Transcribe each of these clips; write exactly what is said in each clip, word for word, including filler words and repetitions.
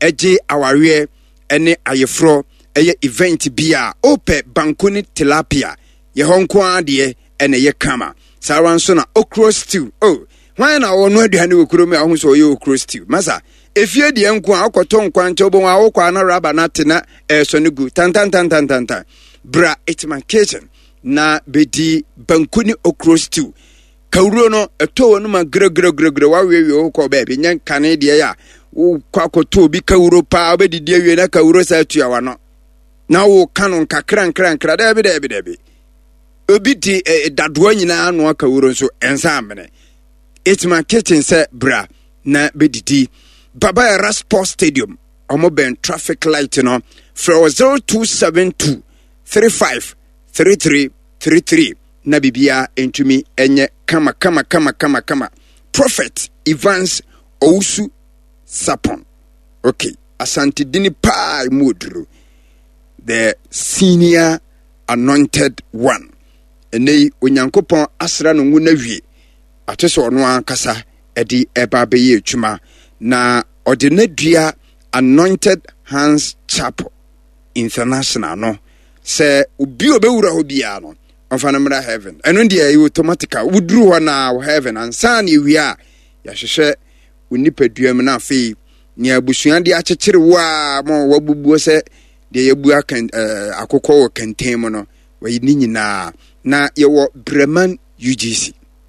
eje aware ene ayefro eye event bia ope banku ni tilapia ye honko ade ene ye kama sawan so na okro stew oh why na wonu aduane okro me ahu so ye okro stew masa efie de enko akoto nkwanche obon awokwa na raba na tena eso ne gu tan tan tan tan tan bra Hitman Kitchen na bedi banku ni okro stew kawuro no eto no ma gre gre gre gre wa we we ko ba bi nyan kane de ya wo kwakoto bi kawuro pa obedidi awie na kawuro sa tuawa no na wo kanon kakran kran kran da bi da bi da bi obi di dadoa nyina no kawuro so ensa amene Hitman Kitchen se bra na bedidi Baba Era Sports Stadium omo ben traffic light no from zero two seven two three five three three three three na bibia entumi enye kama kama kama kama kama Prophet Evans Owusu Sapon. Okay, Asante Dini pa Mudru, the senior anointed one. Ene onyankopon asra no nguna wie. Ateso ono ankasa edi eba beye twuma na ordinary anointed Hands Chapel International no se obi obewura obia no onfanamra heaven eno dia e automatica wuduru ho na heaven ansa na ewia ya hwehwe unipaduam na afi ni abusua de akekere wa mo wabubuo se de yabu akan akokọ wo kenten mo no wayi ni nyina na ye wo Breman U G C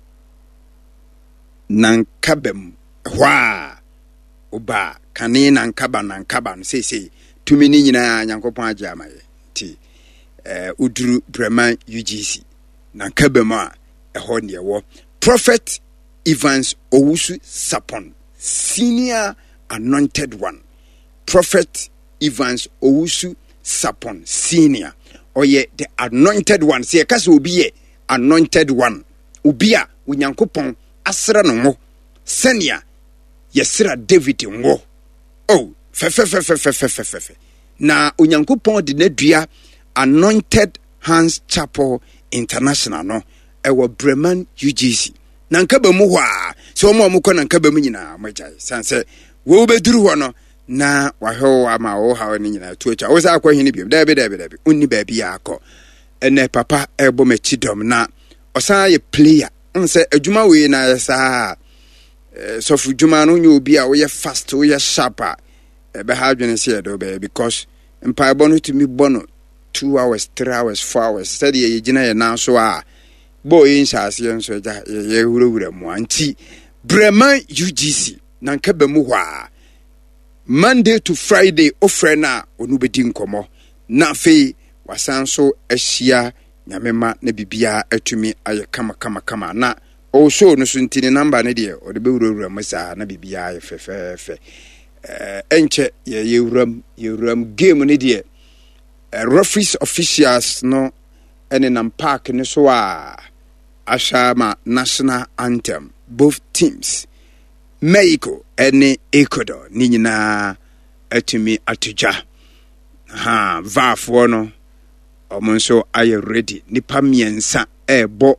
nankabem hwa oba kane nankaba nankaba se se tumi ni nyina nyankopon agye amaye ti eh uduru Breman U G C nankabem a eho ne wo Prophet Evans Owusu Sapon, senior anointed one. Prophet Evans Owusu Sapon, senior. Oye the anointed one. See, kasi ubiye anointed one. Ubia unyankopon asra no mo. Senior yesira David ngo. Oh, fe fe fe fe fe fe fe fe fe. Na unyankopon di nedua Anointed Hands Chapel International no. Ewa Breman U G C. Nankaba mu hwa so mo mo kɔ nankaba mu nyina magya sanse wo beduru hɔ no na wahwe ama wo ha ne nyina to acha wo sa akɔ hini bi da bi da bi da bi unni ba bi akɔ ene papa ebo machi dom na osan ye player nse adwuma we na yesa sofu dwuma no nyo obi a wo ye fast wo ye sharp a be ha adwene se do be because mpa ebo no to mi bono two hours three hours four hours study ye gina ye na so a boy in shasi and so ye wura mu anti Breman U G C nankaba mu hwa Monday to Friday ofre na onu bedi nkomo na fe wasan so ahia nyamema na bibia atumi aye kama kama kama na o show no so ntini number ne de o de be wura wura masa na bibia aye fefefe eh enche ye ye wuram ye wuram game ne de referees officials no ene nam park ne so a Ashama national anthem both teams Mexico and Ecuador ni nyina atumi atuja ha vaf wono omonso aye ready nipa miensa ebo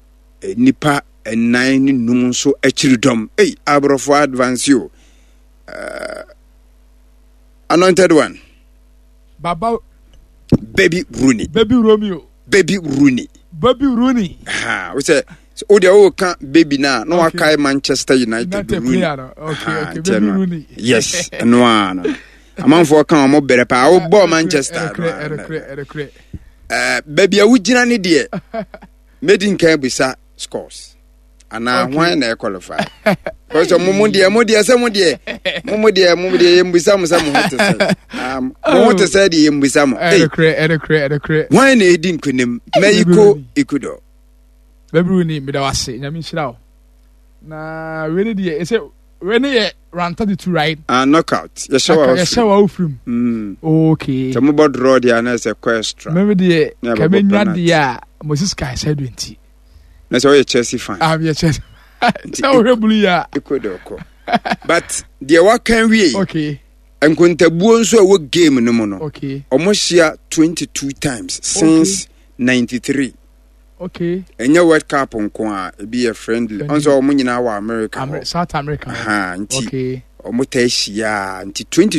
nipa nine ni num so achiridom hey abrofo advance you uh, anointed one Baba baby Rooney baby Romeo baby Rooney Baby Rooney. Ah, we say o de o kan baby na no akai Manchester United Rooney. Okay, okay, baby Rooney. Yes, no one. Amanfo kan mo bere pa o ball Manchester. Eh, baby a wugina ni de. Made in kan bisa scores. Ana why na qualify. Because mo de mo de say mo de mo de mo de mbisa mo say mo hote say. Um, mo hote say de mbisa mo. Eh, cre, eh, cre, eh, cre. Why na edin kunim Mexico Ecuador. Baby Rooney me da wase nyame nshira. Na we ne de say we ne ye round thirty-two right? Ah, knockout. Yes, sure. Yes, sure. Mm. Okay. So mo bod road ya na say question. Me de ka me nya de ya Moses Kai said twenty. Na so you Chelsea fan. I'm your Chelsea. Now we blue ya. Ecuador ko. But the what can we? Okay. Enkontabuo nso a wo game no mo no. Okay. Omo share twenty-two times since okay. ninety-three. Okay. Enya World Cup nko a e be a friendly. Onso omo nyina wa America. Amer- South America. Ha, nti. Okay. Omo ta hia nti twenty